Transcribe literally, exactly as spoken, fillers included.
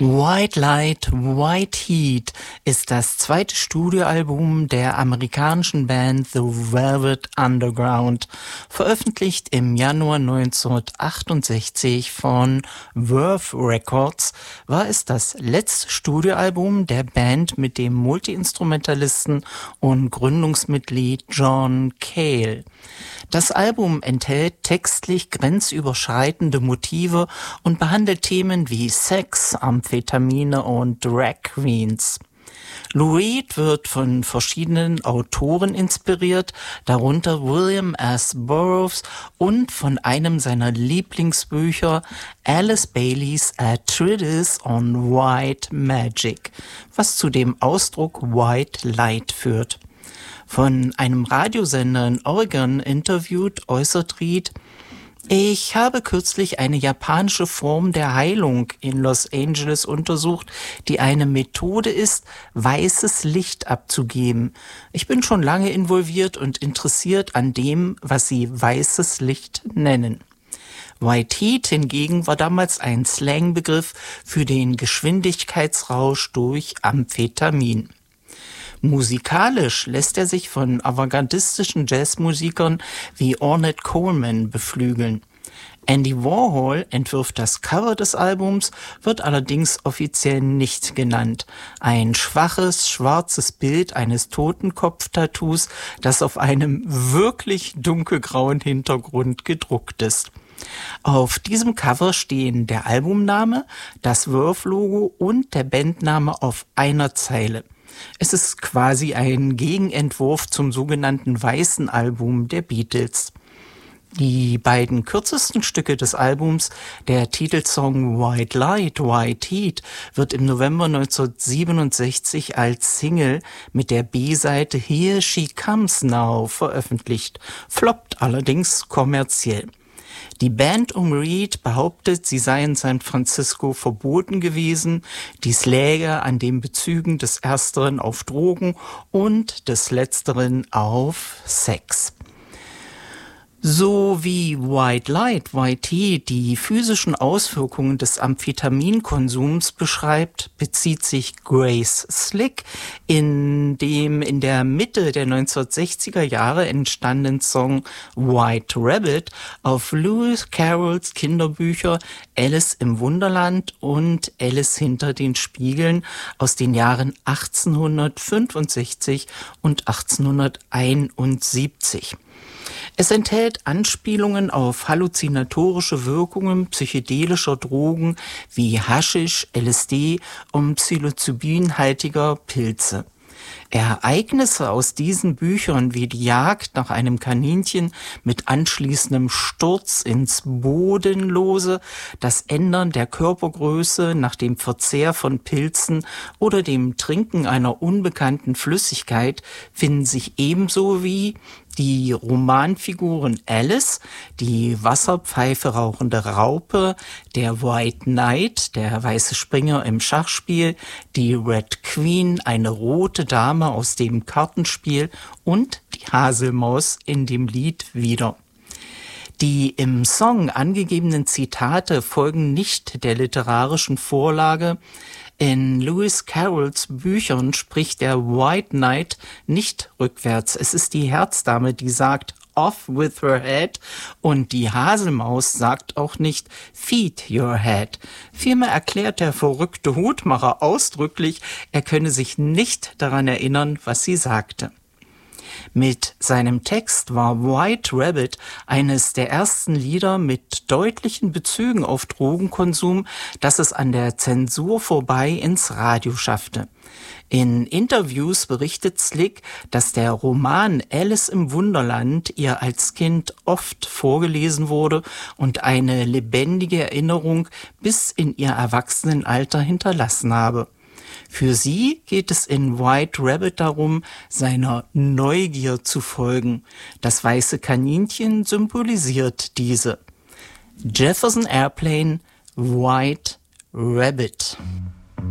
White Light, White Heat ist das zweite Studioalbum der amerikanischen Band The Velvet Underground, veröffentlicht im Januar neunzehnhundertachtundsechzig von Verve Records, war es das letzte Studioalbum der Band mit dem Multiinstrumentalisten und Gründungsmitglied John Cale. Das Album enthält textlich grenzüberschreitende Motive und behandelt Themen wie Sex, Amphetamine und Drag Queens. Lou Reed wird von verschiedenen Autoren inspiriert, darunter William S. Burroughs und von einem seiner Lieblingsbücher Alice Baileys A Treatise on White Magic, was zu dem Ausdruck White Light führt. Von einem Radiosender in Oregon interviewt, äußert Reed: Ich habe kürzlich eine japanische Form der Heilung in Los Angeles untersucht, die eine Methode ist, weißes Licht abzugeben. Ich bin schon lange involviert und interessiert an dem, was sie weißes Licht nennen. White Heat hingegen war damals ein Slangbegriff für den Geschwindigkeitsrausch durch Amphetamin. Musikalisch lässt er sich von avantgardistischen Jazzmusikern wie Ornette Coleman beflügeln. Andy Warhol entwirft das Cover des Albums, wird allerdings offiziell nicht genannt. Ein schwaches, schwarzes Bild eines Totenkopf-Tattoos, das auf einem wirklich dunkelgrauen Hintergrund gedruckt ist. Auf diesem Cover stehen der Albumname, das Verve-Logo und der Bandname auf einer Zeile. Es ist quasi ein Gegenentwurf zum sogenannten Weißen Album der Beatles. Die beiden kürzesten Stücke des Albums, der Titelsong White Light, White Heat, wird im November neunzehnhundertsiebenundsechzig als Single mit der B-Seite Here She Comes Now veröffentlicht, floppt allerdings kommerziell. Die Band um Reed behauptet, sie sei in San Francisco verboten gewesen, dies läge an den Bezügen des Ersteren auf Drogen und des Letzteren auf Sex. So wie White Light, White Heat die physischen Auswirkungen des Amphetaminkonsums beschreibt, bezieht sich Grace Slick in dem in der Mitte der neunzehnhundertsechziger Jahre entstandenen Song White Rabbit auf Lewis Carrolls Kinderbücher Alice im Wunderland und Alice hinter den Spiegeln aus den Jahren achtzehnhundertfünfundsechzig und achtzehnhunderteinundsiebzig. Es enthält Anspielungen auf halluzinatorische Wirkungen psychedelischer Drogen wie Haschisch, L S D und psilocybinhaltiger Pilze. Ereignisse aus diesen Büchern wie die Jagd nach einem Kaninchen mit anschließendem Sturz ins Bodenlose, das Ändern der Körpergröße nach dem Verzehr von Pilzen oder dem Trinken einer unbekannten Flüssigkeit finden sich ebenso wie die Romanfiguren Alice, die Wasserpfeife rauchende Raupe, der White Knight, der weiße Springer im Schachspiel, die Red Queen, eine rote Dame aus dem Kartenspiel und die Haselmaus in dem Lied wieder. Die im Song angegebenen Zitate folgen nicht der literarischen Vorlage. In Lewis Carrolls Büchern spricht der White Knight nicht rückwärts. Es ist die Herzdame, die sagt "off with her head" und die Haselmaus sagt auch nicht "feed your head". Vielmehr erklärt der verrückte Hutmacher ausdrücklich, er könne sich nicht daran erinnern, was sie sagte. Mit seinem Text war White Rabbit eines der ersten Lieder mit deutlichen Bezügen auf Drogenkonsum, das es an der Zensur vorbei ins Radio schaffte. In Interviews berichtet Slick, dass der Roman Alice im Wunderland ihr als Kind oft vorgelesen wurde und eine lebendige Erinnerung bis in ihr Erwachsenenalter hinterlassen habe. Für sie geht es in White Rabbit darum, seiner Neugier zu folgen. Das weiße Kaninchen symbolisiert diese. Jefferson Airplane, White Rabbit.